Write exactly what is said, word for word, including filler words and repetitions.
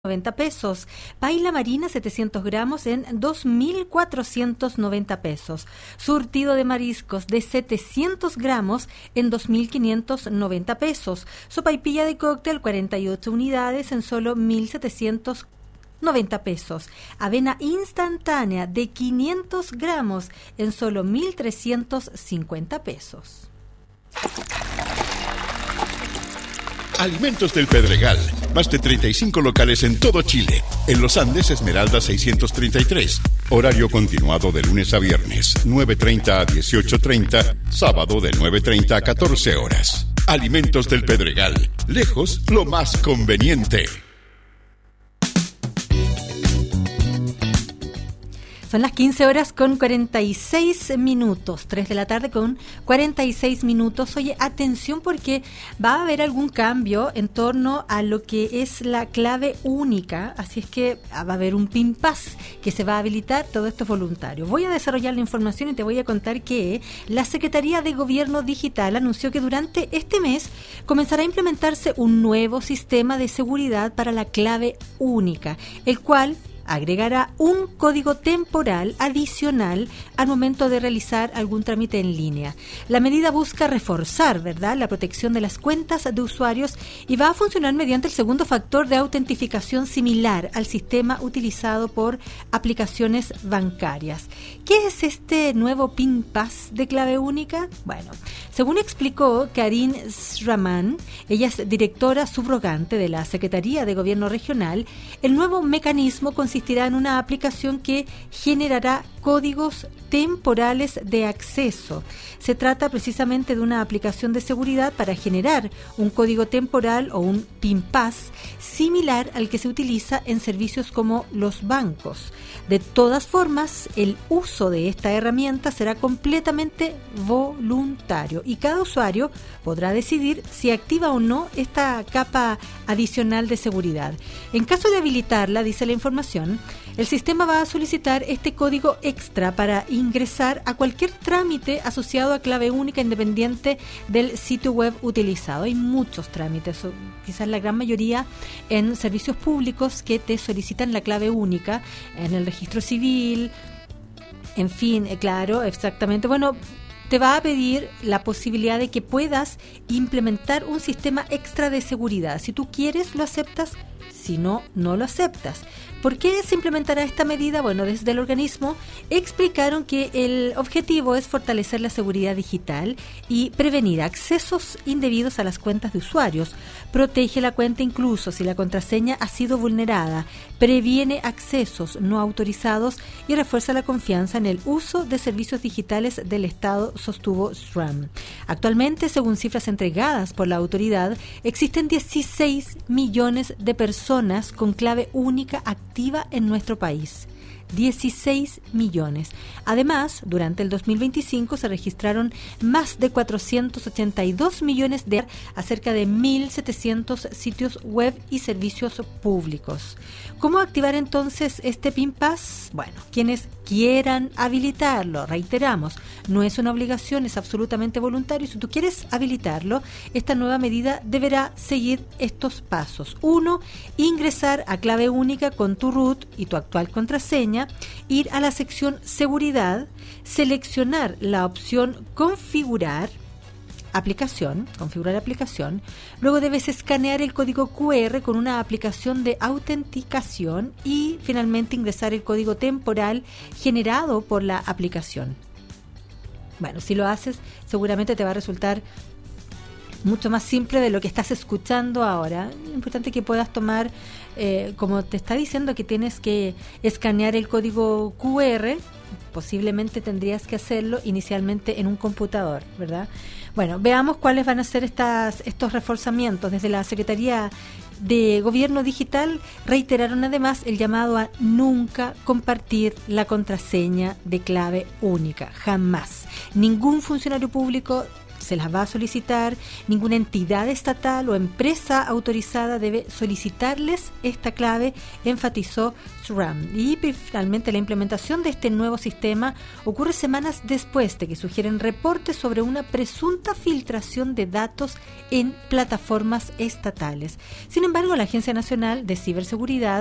noventa pesos. Paila marina setecientos gramos en dos mil cuatrocientos noventa pesos. Surtido de mariscos de setecientos gramos en dos mil quinientos noventa pesos. Sopaipilla de cóctel cuarenta y ocho unidades en solo mil setecientos noventa pesos. Avena instantánea de quinientos gramos en solo mil trescientos cincuenta pesos. Alimentos del Pedregal. Más de treinta y cinco locales en todo Chile. En Los Andes, Esmeralda seiscientos treinta y tres. Horario continuado de lunes a viernes, nueve treinta a dieciocho treinta. Sábado de nueve treinta a catorce horas. Alimentos del Pedregal. Lejos, lo más conveniente. Son las quince horas con cuarenta y seis minutos, tres de la tarde con cuarenta y seis minutos. Oye, atención porque va a haber algún cambio en torno a lo que es la clave única, así es que va a haber un PIN Pass que se va a habilitar, todo esto es voluntario. Voy a desarrollar la información y te voy a contar que la Secretaría de Gobierno Digital anunció que durante este mes comenzará a implementarse un nuevo sistema de seguridad para la clave única, el cual agregará un código temporal adicional al momento de realizar algún trámite en línea. La medida busca reforzar, ¿verdad?, la protección de las cuentas de usuarios y va a funcionar mediante el segundo factor de autentificación similar al sistema utilizado por aplicaciones bancarias. ¿Qué es este nuevo PIN Pass de clave única? Bueno, según explicó Karin Sraman, ella es directora subrogante de la Secretaría de Gobierno Regional, el nuevo mecanismo consistirá en una aplicación que generará códigos temporales de acceso. Se trata precisamente de una aplicación de seguridad para generar un código temporal o un PIN Pass similar al que se utiliza en servicios como los bancos. De todas formas, el uso de esta herramienta será completamente voluntario y cada usuario podrá decidir si activa o no esta capa adicional de seguridad. En caso de habilitarla, dice la información, el sistema va a solicitar este código extra para ingresar a cualquier trámite asociado a clave única independiente del sitio web utilizado. Hay muchos trámites, quizás la gran mayoría en servicios públicos que te solicitan la clave única, en el registro civil, en fin, claro, exactamente. Bueno, te va a pedir la posibilidad de que puedas implementar un sistema extra de seguridad. Si tú quieres, lo aceptas, si no, no lo aceptas. ¿Por qué se implementará esta medida? Bueno, desde el organismo explicaron que el objetivo es fortalecer la seguridad digital y prevenir accesos indebidos a las cuentas de usuarios. Protege la cuenta incluso si la contraseña ha sido vulnerada, previene accesos no autorizados y refuerza la confianza en el uso de servicios digitales del Estado, sostuvo SRAM. Actualmente, según cifras entregadas por la autoridad, existen dieciséis millones de personas con clave única activa en nuestro país. dieciséis millones. Además, durante el dos mil veinticinco se registraron más de cuatrocientos ochenta y dos millones de a cerca de mil setecientos sitios web y servicios públicos. ¿Cómo activar entonces este PIN Pass? Bueno, quienes quieran habilitarlo, reiteramos, no es una obligación, es absolutamente voluntario. Si tú quieres habilitarlo, esta nueva medida deberá seguir estos pasos. Uno, ingresar a clave única con tu root y tu actual contraseña, ir a la sección seguridad, seleccionar la opción configurar aplicación, configurar aplicación, luego debes escanear el código cu erre con una aplicación de autenticación y finalmente ingresar el código temporal generado por la aplicación. Bueno, si lo haces, seguramente te va a resultar mucho más simple de lo que estás escuchando ahora. Es importante que puedas tomar, eh, como te está diciendo, que tienes que escanear el código cu erre, posiblemente tendrías que hacerlo inicialmente en un computador, ¿verdad? Bueno, veamos cuáles van a ser estas, estos reforzamientos. Desde la Secretaría de Gobierno Digital reiteraron además el llamado a nunca compartir la contraseña de clave única, jamás. Ningún funcionario público se las va a solicitar. Ninguna entidad estatal o empresa autorizada debe solicitarles esta clave, enfatizó SRAM. Y finalmente la implementación de este nuevo sistema ocurre semanas después de que sugieren reportes sobre una presunta filtración de datos en plataformas estatales. Sin embargo, la Agencia Nacional de Ciberseguridad